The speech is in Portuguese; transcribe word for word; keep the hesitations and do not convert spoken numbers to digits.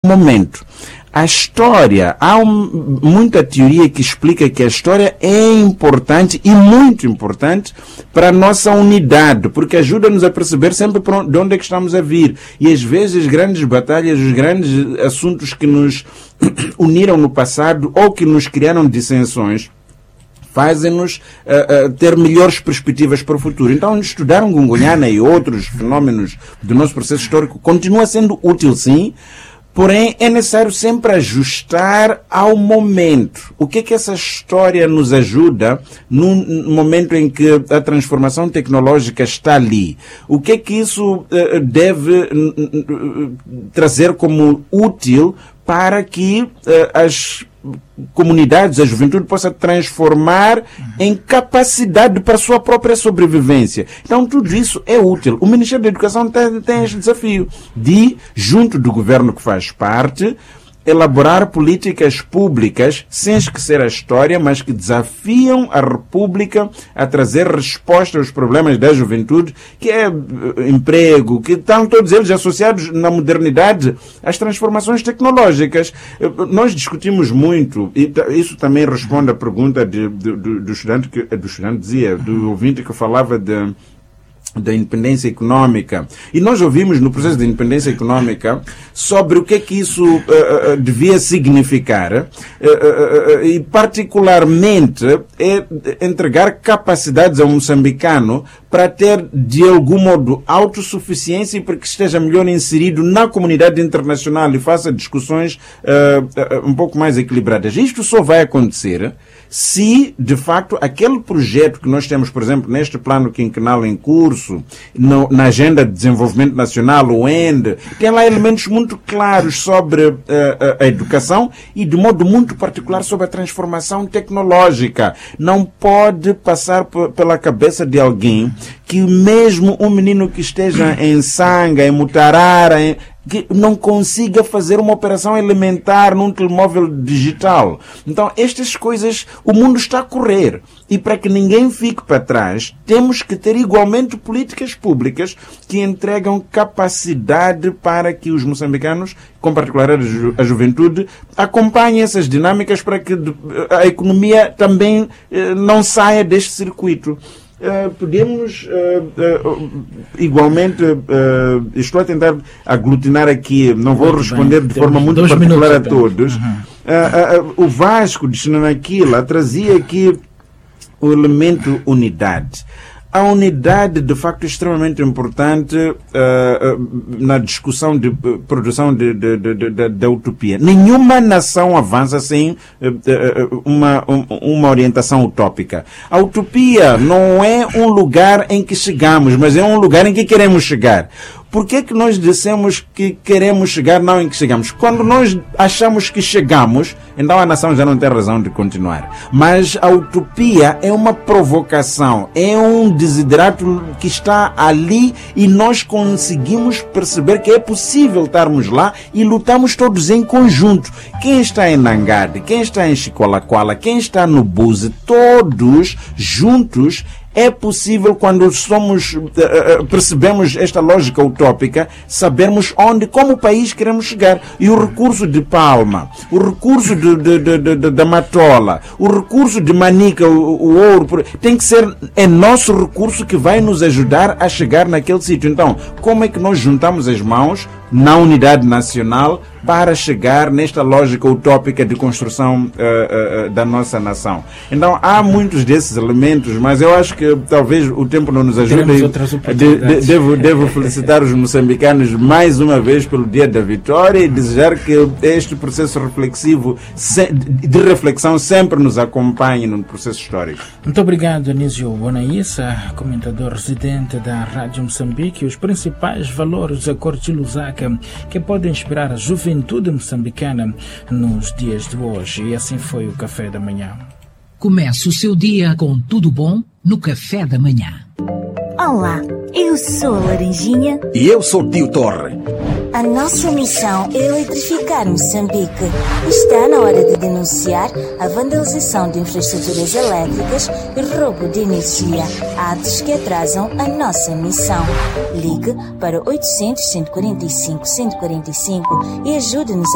momento. A história, há um, muita teoria que explica que a história é importante e muito importante para a nossa unidade, porque ajuda-nos a perceber sempre de onde é que estamos a vir. E às vezes as grandes batalhas, os grandes assuntos que nos uniram no passado ou que nos criaram dissensões, fazem-nos uh, uh, ter melhores perspectivas para o futuro. Então, estudar um Gungunhana e outros fenómenos do nosso processo histórico continua sendo útil, sim. Porém, é necessário sempre ajustar ao momento. O que é que essa história nos ajuda no momento em que a transformação tecnológica está ali? O que é que isso uh, deve uh, trazer como útil para que uh, as comunidades, a juventude possa transformar em capacidade para a sua própria sobrevivência. Então, tudo isso é útil. O Ministério da Educação tem, tem este desafio de, junto do governo que faz parte, elaborar políticas públicas sem esquecer a história, mas que desafiam a República a trazer resposta aos problemas da juventude, que é emprego, que estão todos eles associados na modernidade às transformações tecnológicas. Nós discutimos muito, e isso também responde à pergunta de, de, do, do estudante, que, do estudante dizia, do ouvinte que falava de da independência econômica. E nós ouvimos no processo de independência econômica sobre o que é que isso uh, uh, devia significar uh, uh, uh, e particularmente é entregar capacidades ao moçambicano para ter de algum modo autossuficiência e para que esteja melhor inserido na comunidade internacional e faça discussões uh, uh, um pouco mais equilibradas. Isto só vai acontecer se, de facto, aquele projeto que nós temos, por exemplo, neste plano quinquenal em curso, no, na Agenda de Desenvolvimento Nacional, o E N D, tem lá elementos muito claros sobre uh, a, a educação e, de modo muito particular, sobre a transformação tecnológica. Não pode passar p- pela cabeça de alguém que mesmo um menino que esteja em Sanga, em Mutarara, em que não consiga fazer uma operação elementar num telemóvel digital. Então, estas coisas, o mundo está a correr. E para que ninguém fique para trás, temos que ter igualmente políticas públicas que entregam capacidade para que os moçambicanos, com particular a, ju- a juventude, acompanhem essas dinâmicas para que a economia também eh, não saia deste circuito. Uh, podemos uh, uh, igualmente uh, estou a tentar aglutinar aqui, não vou muito responder bem, de forma muito particular a todos. Uhum. Uh, uh, uh, o Vasco de Xinanaquila trazia aqui o elemento unidade. A unidade, de facto, é extremamente importante uh, uh, na discussão de uh, produção de, de, de, de, de utopia. Nenhuma nação avança sem uh, uh, uma, um, uma orientação utópica. A utopia não é um lugar em que chegamos, mas é um lugar em que queremos chegar. Por que é que nós dissemos que queremos chegar, não em que chegamos? Quando nós achamos que chegamos, então a nação já não tem razão de continuar. Mas a utopia é uma provocação, é um desiderato que está ali e nós conseguimos perceber que é possível estarmos lá e lutamos todos em conjunto. Quem está em Nangade, quem está em Chicolaquala, quem está no Buze, todos juntos. É possível, quando somos, uh, percebemos esta lógica utópica, sabermos onde, como o país queremos chegar. E o recurso de Palma, o recurso de, de, de, de, da Matola, o recurso de Manica, o, o ouro, tem que ser, é nosso recurso que vai nos ajudar a chegar naquele sítio. Então, como é que nós juntamos as mãos na unidade nacional para chegar nesta lógica utópica de construção uh, uh, da nossa nação? Então, há muitos desses elementos, mas eu acho que talvez o tempo não nos ajude. De, de, devo, devo felicitar os moçambicanos mais uma vez pelo dia da vitória e desejar que este processo reflexivo, de reflexão, sempre nos acompanhe no processo histórico. Muito obrigado, Anísio Bonaissa, comentador residente da Rádio Moçambique. Os principais valores da Corte de Lusaka que podem inspirar a juventude moçambicana nos dias de hoje. E assim foi o Café da Manhã. Comece o seu dia com tudo bom no Café da Manhã. Olá, eu sou a Laranjinha. E eu sou o Tio Torre. A nossa missão é eletrificar Moçambique. Está na hora de denunciar a vandalização de infraestruturas elétricas e roubo de energia, atos que atrasam a nossa missão. Ligue para oitocentos, cento e quarenta e cinco, cento e quarenta e cinco e ajude-nos